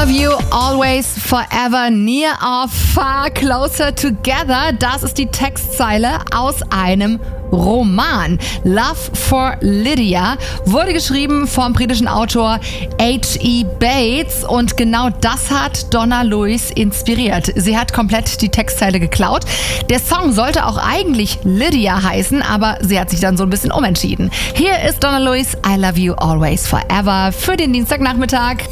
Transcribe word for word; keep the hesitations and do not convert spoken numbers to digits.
love you always, forever, near or far, closer together. Das ist die Textzeile aus einem Roman. Love for Lydia wurde geschrieben vom britischen Autor H E Bates und genau das hat Donna Lewis inspiriert. Sie hat komplett die Textzeile geklaut. Der Song sollte auch eigentlich Lydia heißen, aber sie hat sich dann so ein bisschen umentschieden. Hier ist Donna Lewis, I love you always, forever für den Dienstagnachmittag.